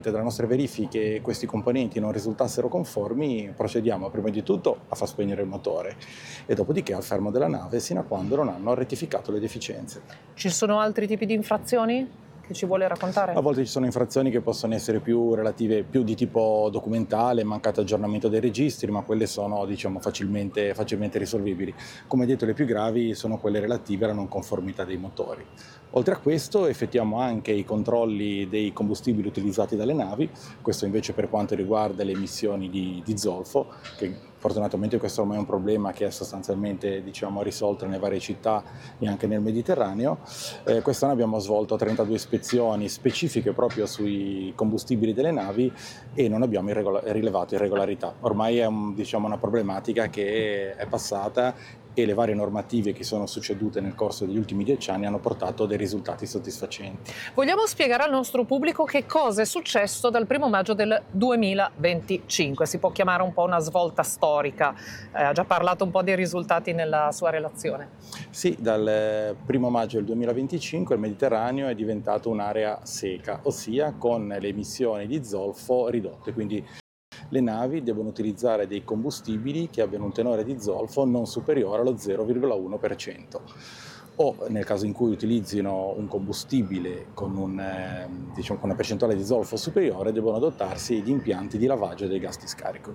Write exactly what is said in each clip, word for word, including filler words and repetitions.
Dalle nostre verifiche questi componenti non risultassero conformi, procediamo prima di tutto a far spegnere il motore e dopodiché al fermo della nave sino a quando non hanno rettificato le deficienze. Ci sono altri tipi di infrazioni che ci vuole raccontare? A volte ci sono infrazioni che possono essere più relative, più di tipo documentale, mancato aggiornamento dei registri, ma quelle sono diciamo, facilmente, facilmente risolvibili. Come detto, le più gravi sono quelle relative alla non conformità dei motori. Oltre a questo effettuiamo anche i controlli dei combustibili utilizzati dalle navi, questo invece per quanto riguarda le emissioni di, di zolfo, che fortunatamente questo ormai è un problema che è sostanzialmente diciamo, risolto nelle varie città e anche nel Mediterraneo. Eh, quest'anno abbiamo svolto trentadue ispezioni specifiche proprio sui combustibili delle navi e non abbiamo irregola- rilevato irregolarità. Ormai è un, diciamo, una problematica che è passata e le varie normative che sono succedute nel corso degli ultimi dieci anni hanno portato dei risultati soddisfacenti. Vogliamo spiegare al nostro pubblico che cosa è successo dal primo maggio del duemilaventicinque. Si può chiamare un po' una svolta storica. Eh, ha già parlato un po' dei risultati nella sua relazione. Sì, dal primo maggio del duemilaventicinque il Mediterraneo è diventato un'area seca, ossia con le emissioni di zolfo ridotte, quindi le navi devono utilizzare dei combustibili che abbiano un tenore di zolfo non superiore allo zero virgola uno per cento o nel caso in cui utilizzino un combustibile con, un, eh, diciamo, con una percentuale di zolfo superiore devono dotarsi di impianti di lavaggio dei gas di scarico.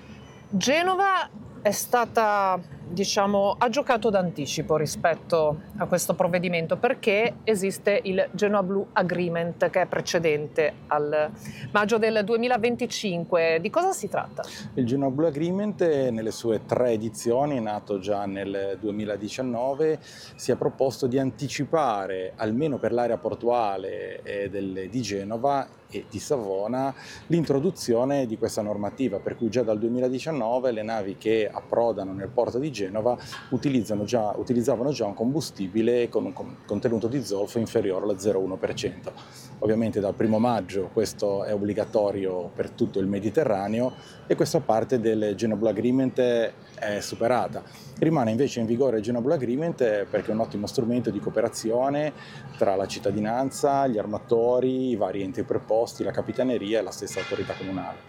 Genova è stata, diciamo, ha giocato d'anticipo rispetto a questo provvedimento perché esiste il Genoa Blue Agreement che è precedente al maggio del duemilaventicinque. Di cosa si tratta? Il Genoa Blue Agreement nelle sue tre edizioni, nato già nel duemiladiciannove, si è proposto di anticipare, almeno per l'area portuale eh, del, di Genova e di Savona, l'introduzione di questa normativa, per cui già dal duemiladiciannove le navi che approdano nel porto di Genova utilizzano già, utilizzavano già un combustibile con un contenuto di zolfo inferiore allo zero virgola uno per cento. Ovviamente dal primo maggio questo è obbligatorio per tutto il Mediterraneo e questa parte del Genoa Blue Agreement è superata. Rimane invece in vigore il Genoa Blue Agreement perché è un ottimo strumento di cooperazione tra la cittadinanza, gli armatori, i vari enti preposti, la capitaneria e la stessa autorità comunale.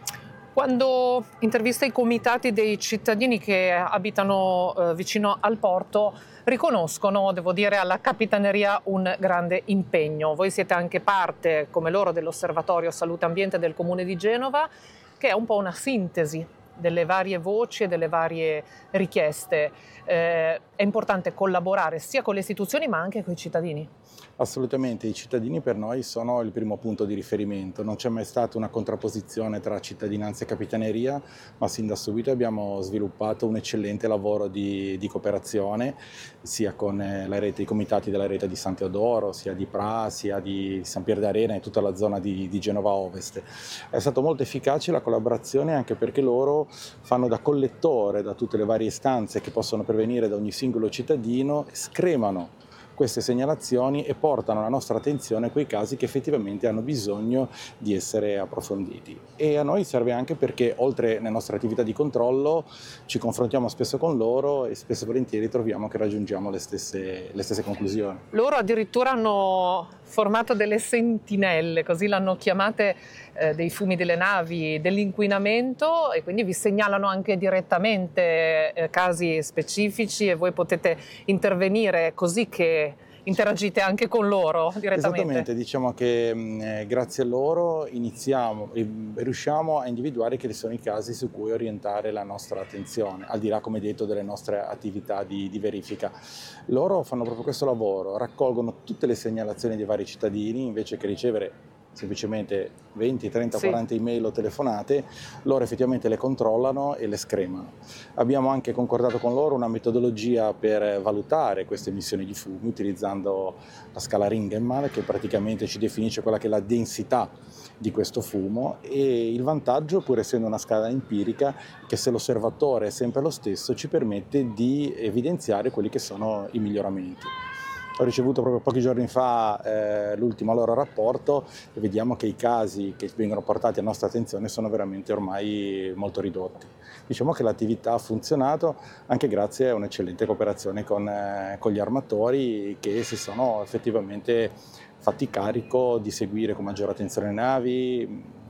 Quando intervista i comitati dei cittadini che abitano eh, vicino al porto, riconoscono, devo dire, alla Capitaneria un grande impegno. Voi siete anche parte, come loro, dell'Osservatorio Salute Ambiente del Comune di Genova, che è un po' una sintesi delle varie voci e delle varie richieste. Eh, è importante collaborare sia con le istituzioni ma anche con i cittadini. Assolutamente, i cittadini per noi sono il primo punto di riferimento, non c'è mai stata una contrapposizione tra cittadinanza e capitaneria, ma sin da subito abbiamo sviluppato un eccellente lavoro di, di cooperazione, sia con la rete, i comitati della rete di San Teodoro, sia di Pra, sia di San Pier d'Arena e tutta la zona di, di Genova Ovest. È stata molto efficace la collaborazione anche perché loro fanno da collettore da tutte le varie istanze che possono pervenire da ogni singolo cittadino, scremano queste segnalazioni e portano alla nostra attenzione quei casi che effettivamente hanno bisogno di essere approfonditi. E a noi serve anche perché oltre alle nostre attività di controllo ci confrontiamo spesso con loro e spesso e volentieri troviamo che raggiungiamo le stesse, le stesse conclusioni. Loro addirittura hanno formato delle sentinelle, così l'hanno chiamate, eh, dei fumi delle navi, dell'inquinamento, e quindi vi segnalano anche direttamente eh, casi specifici e voi potete intervenire così che interagite anche con loro direttamente. Esattamente, diciamo che eh, grazie a loro iniziamo e riusciamo a individuare quali sono i casi su cui orientare la nostra attenzione, al di là, come detto, delle nostre attività di, di verifica. Loro fanno proprio questo lavoro, raccolgono tutte le segnalazioni dei vari cittadini invece che ricevere semplicemente venti, trenta, sì. quaranta email o telefonate, loro effettivamente le controllano e le scremano. Abbiamo anche concordato con loro una metodologia per valutare queste emissioni di fumi utilizzando la scala Ringelmann, che praticamente ci definisce quella che è la densità di questo fumo, e il vantaggio, pur essendo una scala empirica, è che se l'osservatore è sempre lo stesso ci permette di evidenziare quelli che sono i miglioramenti. Ho ricevuto proprio pochi giorni fa eh, l'ultimo loro rapporto e vediamo che i casi che vengono portati a nostra attenzione sono veramente ormai molto ridotti. Diciamo che l'attività ha funzionato anche grazie a un'eccellente cooperazione con, eh, con gli armatori che si sono effettivamente fatti carico di seguire con maggiore attenzione le navi,